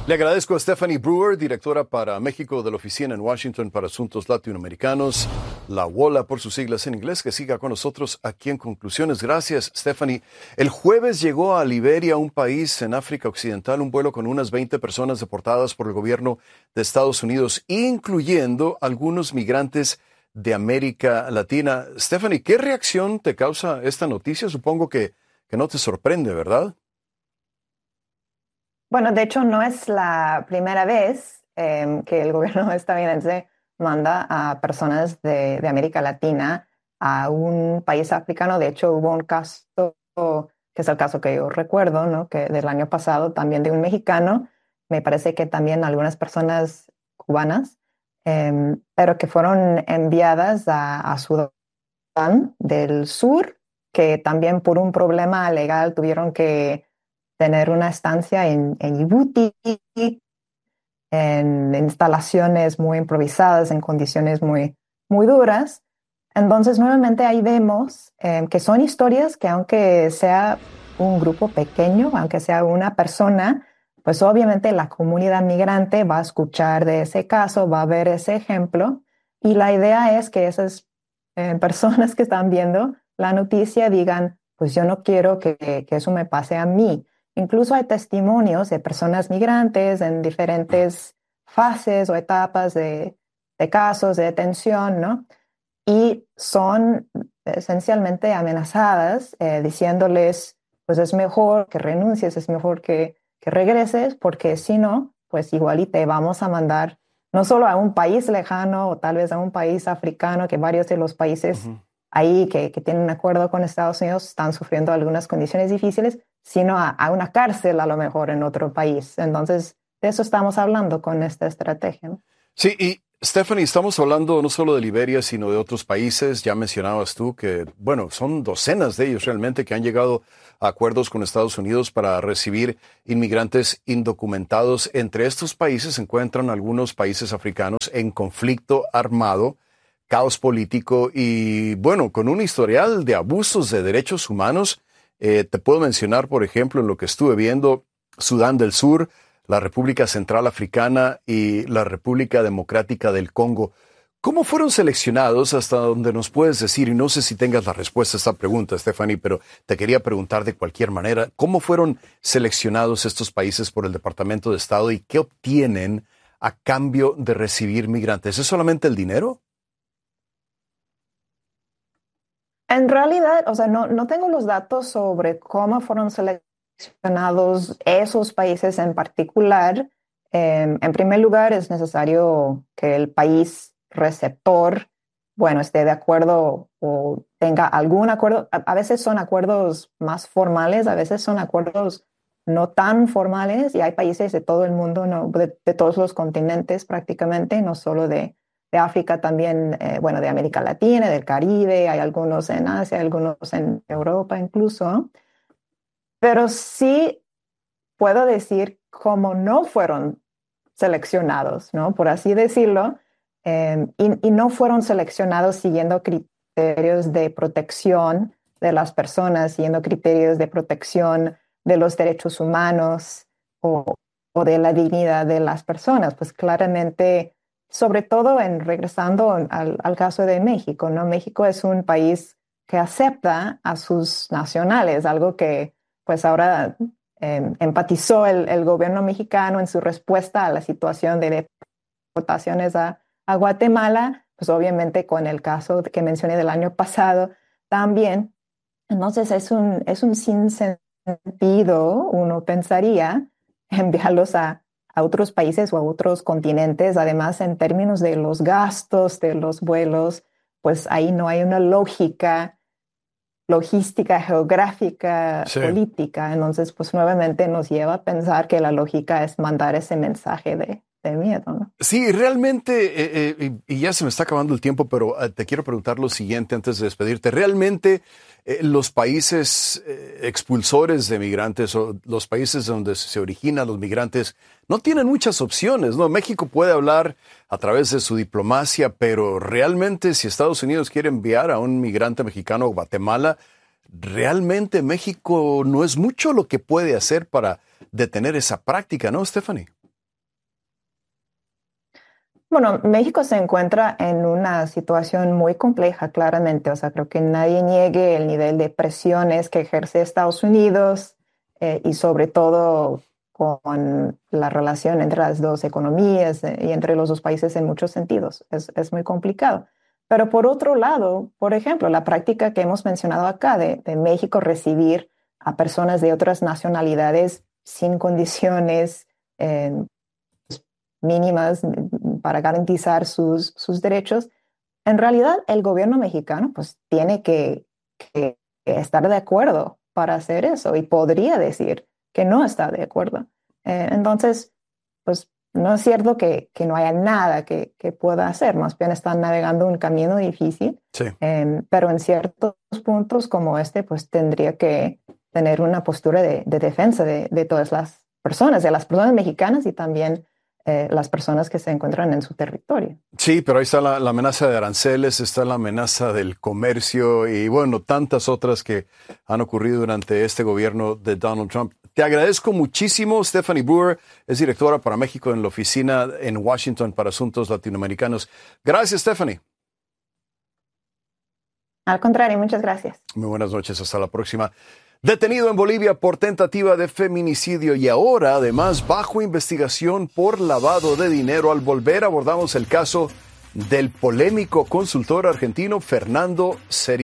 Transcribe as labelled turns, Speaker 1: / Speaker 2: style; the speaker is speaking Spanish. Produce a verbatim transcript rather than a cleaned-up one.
Speaker 1: Le agradezco a Stephanie Brewer, directora para México de la Oficina en Washington para Asuntos Latinoamericanos, la WOLA por sus siglas en inglés, que siga con nosotros aquí en Conclusiones. Gracias, Stephanie. El jueves llegó a Liberia, un país en África Occidental, un vuelo con unas veinte personas deportadas por el gobierno de Estados Unidos, incluyendo algunos migrantes de América Latina. Stephanie, ¿qué reacción te causa esta noticia? Supongo que, que no te sorprende, ¿verdad?
Speaker 2: Bueno, de hecho, no es la primera vez eh, que el gobierno estadounidense manda a personas de, de América Latina a un país africano. De hecho, hubo un caso, que es el caso que yo recuerdo, ¿no? Que del año pasado, también de un mexicano, me parece que también algunas personas cubanas, eh, pero que fueron enviadas a, a Sudán del Sur, que también por un problema legal tuvieron que tener una estancia en, en Yibuti, en instalaciones muy improvisadas, en condiciones muy, muy duras. Entonces, nuevamente ahí vemos eh, que son historias que aunque sea un grupo pequeño, aunque sea una persona, pues obviamente la comunidad migrante va a escuchar de ese caso, va a ver ese ejemplo, y la idea es que esas eh, personas que están viendo la noticia digan, pues yo no quiero que, que eso me pase a mí. Incluso hay testimonios de personas migrantes en diferentes fases o etapas de, de casos de detención, ¿no? Y son esencialmente amenazadas, eh, diciéndoles, pues es mejor que renuncies, es mejor que, que regreses, porque si no, pues igual y te vamos a mandar no solo a un país lejano o tal vez a un país africano, que varios de los países
Speaker 1: Uh-huh.
Speaker 2: ahí que, que tienen un acuerdo con Estados Unidos están sufriendo algunas condiciones difíciles, sino a, a una cárcel a lo mejor en otro país. Entonces, de eso estamos hablando con esta estrategia, ¿no?
Speaker 1: Sí, y Stephanie, estamos hablando no solo de Liberia, sino de otros países. Ya mencionabas tú que, bueno, son docenas de ellos realmente que han llegado a acuerdos con Estados Unidos para recibir inmigrantes indocumentados. Entre estos países se encuentran algunos países africanos en conflicto armado, caos político y, bueno, con un historial de abusos de derechos humanos. Eh, te puedo mencionar, por ejemplo, en lo que estuve viendo, Sudán del Sur, la República Central Africana y la República Democrática del Congo. ¿Cómo fueron seleccionados hasta donde nos puedes decir? Y no sé si tengas la respuesta a esta pregunta, Stephanie, pero te quería preguntar de cualquier manera, ¿cómo fueron seleccionados estos países por el Departamento de Estado y qué obtienen a cambio de recibir migrantes? ¿Es solamente el dinero?
Speaker 2: En realidad, o sea, no, no tengo los datos sobre cómo fueron seleccionados esos países en particular. Eh, en primer lugar, es necesario que el país receptor, bueno, esté de acuerdo o tenga algún acuerdo. A, a veces son acuerdos más formales, a veces son acuerdos no tan formales, y hay países de todo el mundo, no, de, de todos los continentes prácticamente, no solo de de África también, eh, bueno, de América Latina, del Caribe, hay algunos en Asia, algunos en Europa incluso, pero sí puedo decir cómo no fueron seleccionados, ¿no? Por así decirlo, eh, y, y no fueron seleccionados siguiendo criterios de protección de las personas, siguiendo criterios de protección de los derechos humanos o, o de la dignidad de las personas, pues claramente, sobre todo en regresando al, al caso de México, ¿no? México es un país que acepta a sus nacionales, algo que pues ahora eh, empatizó el, el gobierno mexicano en su respuesta a la situación de deportaciones a, a Guatemala, pues obviamente con el caso que mencioné del año pasado también. Entonces es un, es un sinsentido, uno pensaría, enviarlos a, a otros países o a otros continentes. Además, en términos de los gastos de los vuelos, pues ahí no hay una lógica logística, geográfica,
Speaker 1: Sí.
Speaker 2: política. Entonces, pues nuevamente nos lleva a pensar que la lógica es mandar ese mensaje de, de miedo, ¿no?
Speaker 1: Sí, realmente, eh, eh, y ya se me está acabando el tiempo, pero eh, te quiero preguntar lo siguiente antes de despedirte. ¿Realmente eh, los países eh, expulsores de migrantes o los países donde se originan los migrantes no tienen muchas opciones, ¿no? México puede hablar a través de su diplomacia, pero realmente si Estados Unidos quiere enviar a un migrante mexicano a Guatemala, realmente México no es mucho lo que puede hacer para detener esa práctica, ¿no, Stephanie?
Speaker 2: Bueno, México se encuentra en una situación muy compleja, claramente. O sea, creo que nadie niegue el nivel de presiones que ejerce Estados Unidos eh, y sobre todo con la relación entre las dos economías eh, y entre los dos países en muchos sentidos. Es, es muy complicado. Pero por otro lado, por ejemplo, la práctica que hemos mencionado acá de, de México recibir a personas de otras nacionalidades sin condiciones eh, mínimas para garantizar sus, sus derechos, en realidad el gobierno mexicano pues tiene que, que estar de acuerdo para hacer eso y podría decir que no está de acuerdo. Eh, entonces, pues no es cierto que, que no haya nada que, que pueda hacer, más bien están navegando un camino difícil,
Speaker 1: Sí.
Speaker 2: eh, pero en ciertos puntos como este, pues tendría que tener una postura de, de defensa de, de todas las personas, de las personas mexicanas y también eh, las personas que se encuentran en su territorio.
Speaker 1: Sí, pero ahí está la, la amenaza de aranceles, está la amenaza del comercio y bueno, tantas otras que han ocurrido durante este gobierno de Donald Trump. Te agradezco muchísimo. Stephanie Brewer es directora para México en la oficina en Washington para asuntos latinoamericanos. Gracias, Stephanie.
Speaker 2: Al contrario, muchas gracias.
Speaker 1: Muy buenas noches, hasta la próxima. Detenido en Bolivia por tentativa de feminicidio y ahora además bajo investigación por lavado de dinero. Al volver abordamos el caso del polémico consultor argentino Fernando Seri.